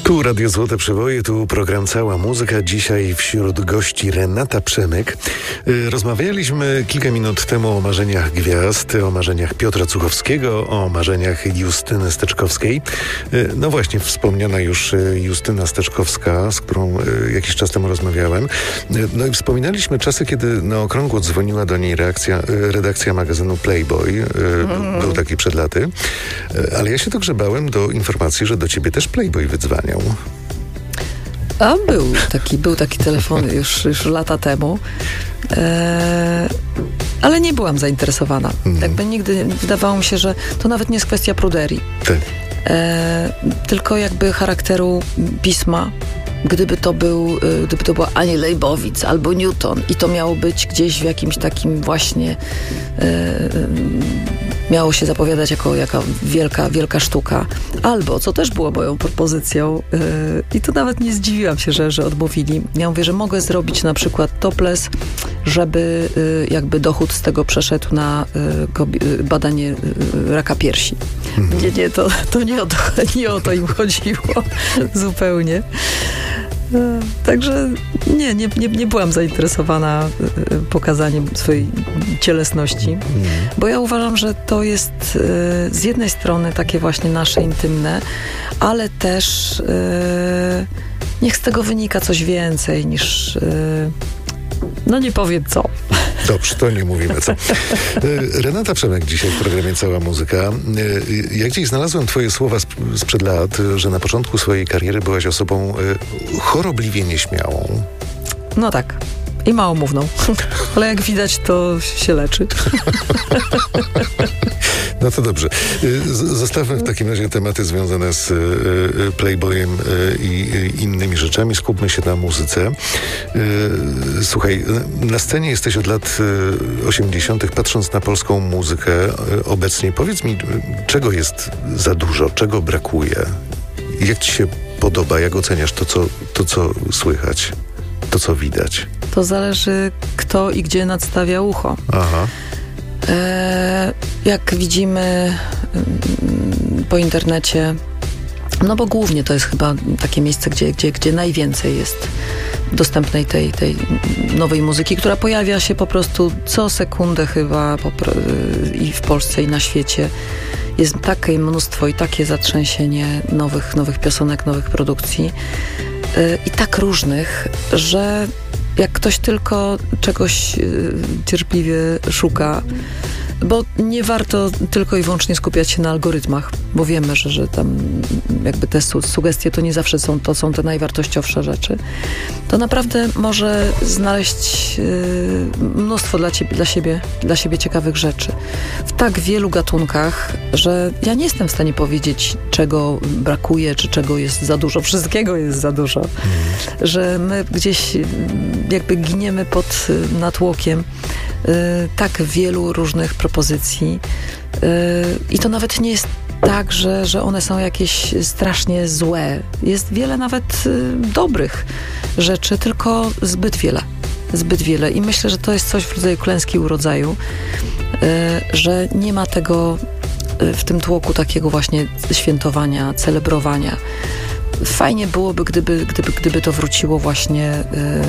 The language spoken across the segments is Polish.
Tu Radio Złote Przeboje, tu program Cała Muzyka. Dzisiaj wśród gości Renata Przemek. Rozmawialiśmy kilka minut temu o marzeniach gwiazd, o marzeniach Piotra Cuchowskiego, o marzeniach Justyny Steczkowskiej. No właśnie, wspomniana już Justyna Steczkowska, z którą jakiś czas temu rozmawiałem. No i wspominaliśmy czasy, kiedy na okrągło dzwoniła do niej redakcja magazynu Playboy. Był taki przed laty. Ale ja się dogrzebałem do informacji, że do ciebie też Playboy wydzwaniał. A był taki telefon już lata temu. Ale nie byłam zainteresowana. Jakby nigdy wydawało mi się, że to nawet nie jest kwestia pruderii. Tylko jakby charakteru pisma. Gdyby to była Ani Leibowitz albo Newton i to miało być gdzieś w jakimś takim właśnie miało się zapowiadać jako wielka sztuka. Albo, co też było moją propozycją i to nawet nie zdziwiłam się, że odmówili. Ja mówię, że mogę zrobić na przykład topless, żeby jakby dochód z tego przeszedł na badanie raka piersi. Nie, to nie o to im chodziło zupełnie. Także nie byłam zainteresowana pokazaniem swojej cielesności, bo ja uważam, że to jest z jednej strony takie właśnie nasze intymne, ale też niech z tego wynika coś więcej niż no nie powiem co. Dobrze, to nie mówimy co. Renata Przemek dzisiaj w programie Cała Muzyka. Ja gdzieś znalazłem twoje słowa sprzed lat, że na początku swojej kariery byłaś osobą chorobliwie nieśmiałą. No tak. I małomówną. Ale jak widać, to się leczy. No to dobrze. Zostawmy w takim razie tematy związane z Playboyem i innymi rzeczami. Skupmy się na muzyce. Słuchaj, na scenie jesteś od lat 80. Patrząc na polską muzykę obecnie, powiedz mi, czego jest za dużo, czego brakuje? Jak ci się podoba, jak oceniasz to, co słychać, to, co widać? To zależy, kto i gdzie nadstawia ucho. Aha. Jak widzimy po internecie, no bo głównie to jest chyba takie miejsce, gdzie najwięcej jest dostępnej tej nowej muzyki, która pojawia się po prostu co sekundę chyba i w Polsce, i na świecie. Jest takie mnóstwo i takie zatrzęsienie nowych piosenek, nowych produkcji i tak różnych, że jak ktoś tylko czegoś cierpliwie szuka, bo nie warto tylko i wyłącznie skupiać się na algorytmach, bo wiemy, że tam jakby te sugestie to nie zawsze są te najwartościowsze rzeczy, to naprawdę może znaleźć mnóstwo dla siebie ciekawych rzeczy. W tak wielu gatunkach, że ja nie jestem w stanie powiedzieć, czego brakuje, czy czego jest za dużo. Wszystkiego jest za dużo. Że my gdzieś jakby giniemy pod natłokiem tak wielu różnych propozycji i to nawet nie jest tak, że one są jakieś strasznie złe. Jest wiele nawet dobrych rzeczy, tylko zbyt wiele. I myślę, że to jest coś w rodzaju klęski urodzaju, że nie ma tego w tym tłoku takiego właśnie świętowania, celebrowania. Fajnie byłoby, gdyby to wróciło właśnie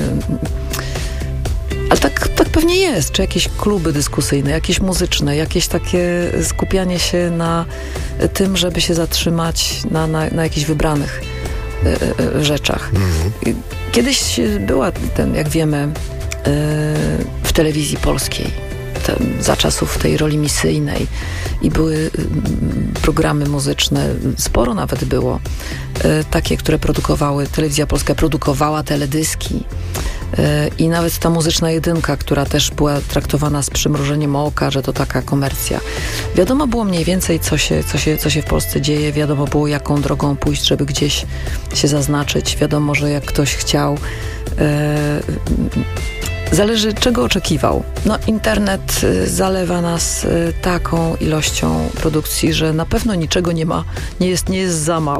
ale tak pewnie jest, czy jakieś kluby dyskusyjne, jakieś muzyczne, jakieś takie skupianie się na tym, żeby się zatrzymać na jakichś wybranych rzeczach. Kiedyś była jak wiemy, w telewizji polskiej, za czasów tej roli misyjnej i były programy muzyczne, sporo nawet było, takie, które telewizja polska produkowała teledyski. I nawet ta muzyczna jedynka, która też była traktowana z przymrużeniem oka, że to taka komercja. Wiadomo było mniej więcej, co się w Polsce dzieje. Wiadomo było, jaką drogą pójść, żeby gdzieś się zaznaczyć. Wiadomo, że jak ktoś chciał... Zależy, czego oczekiwał. No, internet zalewa nas taką ilością produkcji, że na pewno niczego nie jest za mało.